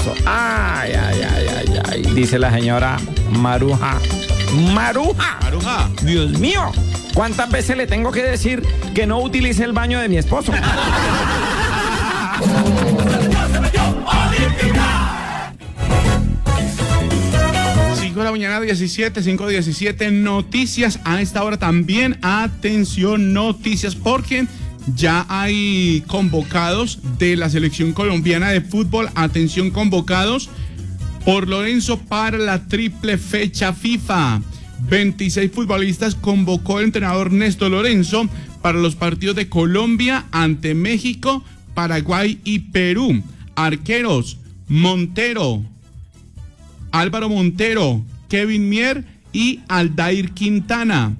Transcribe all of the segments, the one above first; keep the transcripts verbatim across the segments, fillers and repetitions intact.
esposo. Ay, ay, ay, ay, ay. Dice la señora Maruja. Maruja. Maruja. Dios mío. ¿Cuántas veces le tengo que decir que no utilice el baño de mi esposo? cinco de la mañana, diecisiete, cinco diecisiete, noticias a esta hora también. Atención, noticias, porque ya hay convocados de la selección colombiana de fútbol. Atención, convocados por Lorenzo para la triple fecha FIFA. veintiséis futbolistas convocó el entrenador Néstor Lorenzo para los partidos de Colombia ante México, Paraguay y Perú. Arqueros: Montero, Álvaro Montero, Kevin Mier y Aldair Quintana.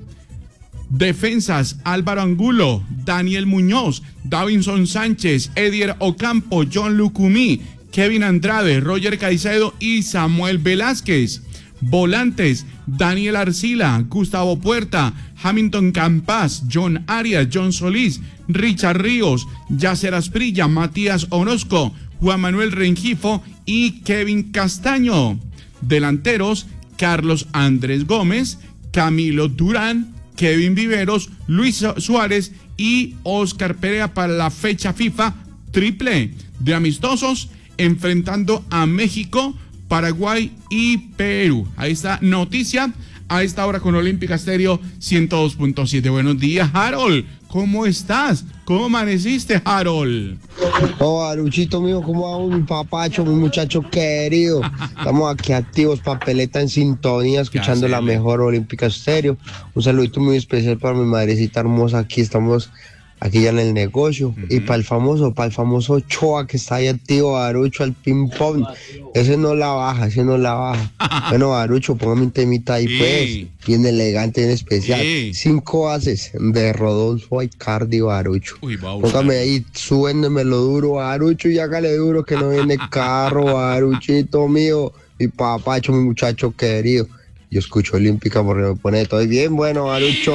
Defensas: Álvaro Angulo, Daniel Muñoz, Davinson Sánchez, Edier Ocampo, John Lucumí, Kevin Andrade, Roger Caicedo y Samuel Velázquez. Volantes: Daniel Arcila, Gustavo Puerta, Hamilton Campas, John Arias, John Solís, Richard Ríos, Yacer Asprilla, Matías Orozco, Juan Manuel Rengifo y Kevin Castaño. Delanteros: Carlos Andrés Gómez, Camilo Durán, Kevin Viveros, Luis Suárez y Oscar Perea para la fecha FIFA triple de amistosos enfrentando a México, Paraguay y Perú. Ahí está noticia a esta hora con Olímpica Estéreo ciento dos punto siete. Buenos días, Harold. ¿Cómo estás? ¿Cómo amaneciste, Harold? Oh, Aruchito mío, ¿cómo va mi papacho, mi muchacho querido? Estamos aquí activos, papeleta en sintonía, escuchando la mejor Olímpica Estéreo. Un saludito muy especial para mi madrecita hermosa. Aquí estamos, aquí ya en el negocio. Uh-huh. Y para el famoso, para el famoso Ochoa que está ahí activo, Arucho, al ping pong. Ese no la baja, ese no la baja. Bueno, Arucho, póngame un temita ahí, pues. Bien elegante, bien especial. Sí. Cinco haces de Rodolfo Aicardi, Arucho. Póngame ahí, suéndemelo duro, Arucho, y hágale duro que no viene carro, Aruchito mío. Mi papacho, mi muchacho querido. Yo escucho Olímpica porque me pone todo bien bueno, Arucho.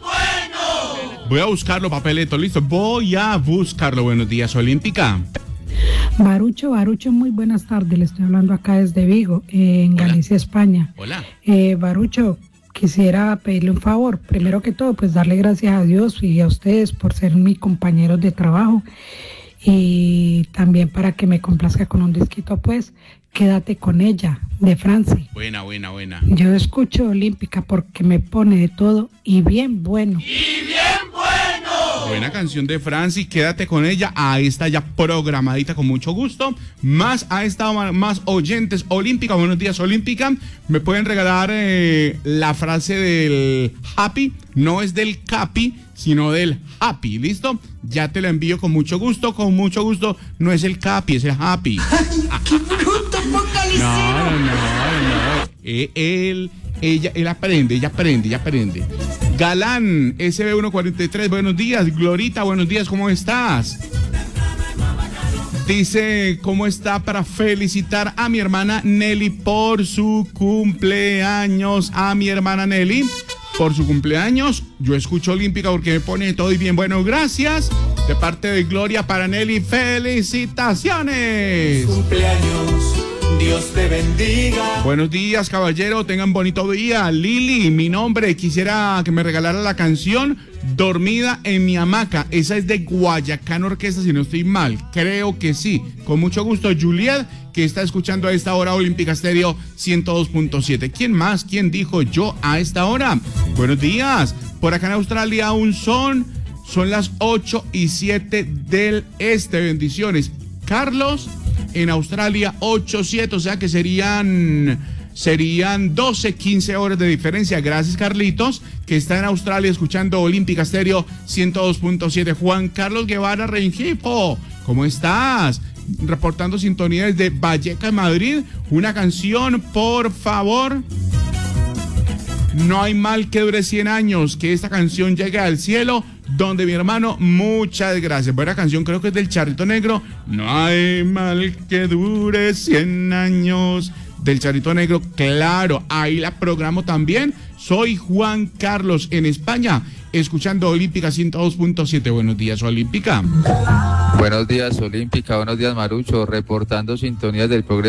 Voy a buscarlo, papeleto, listo. Voy a buscarlo. Buenos días, Olímpica. Barucho, Barucho, muy buenas tardes. Le estoy hablando acá desde Vigo, eh, en Galicia, Hola. España. Hola. Eh, Barucho, quisiera pedirle un favor. Primero que todo, pues darle gracias a Dios y a ustedes por ser mis compañeros de trabajo. Y también para que me complazca con un disquito, pues, Quédate con ella, de Franci. Buena, buena, buena. Yo escucho Olímpica porque me pone de todo y bien bueno. ¡Y bien bueno! Buena canción de Franci, Quédate con ella. Ahí está ya programadita con mucho gusto. Más a esta más oyentes Olímpica. Buenos días, Olímpica. Me pueden regalar eh, la frase del Happy. No es del Capi, sino del Happy. ¿Listo? Ya te la envío con mucho gusto. Con mucho gusto. No es el Capi, es el Happy. ¡Qué bruto, focalicero! No, no, no, no. Eh, él, ella, él aprende, ella aprende, ella aprende. Galán, S B uno cuarenta y tres, buenos días. Glorita, buenos días, ¿cómo estás? Dice, ¿cómo está para felicitar a mi hermana Nelly por su cumpleaños? A mi hermana Nelly por su cumpleaños. Yo escucho Olímpica porque me pone todo y bien. Bueno, gracias. De parte de Gloria para Nelly, felicitaciones. Cumpleaños, Dios te bendiga. Buenos días, caballero, tengan bonito día. Lili, mi nombre, quisiera que me regalara la canción Dormida en mi hamaca. Esa es de Guayacán Orquesta, si no estoy mal. Creo que sí. Con mucho gusto, Juliet, que está escuchando a esta hora Olímpica Estéreo ciento dos punto siete. ¿Quién más? ¿Quién dijo yo a esta hora? Buenos días. Por acá en Australia aún son, son las ocho y siete del este. Bendiciones. Carlos, en Australia ocho siete, o sea que serían, serían doce, quince horas de diferencia. Gracias, Carlitos, que está en Australia escuchando Olímpica Estéreo ciento dos punto siete. Juan Carlos Guevara Rengifo, ¿cómo estás? Reportando sintonía desde Vallecas, Madrid. Una canción, por favor. No hay mal que dure cien años, que esta canción llegue al cielo, donde mi hermano, muchas gracias. Buena canción, creo que es del Charrito Negro. No hay mal que dure cien años, del Charrito Negro, claro, ahí la programo también. Soy Juan Carlos en España, escuchando Olímpica ciento dos punto siete. Buenos días, Olímpica. Buenos días, Olímpica. Buenos días, Marucho, reportando sintonías del progreso.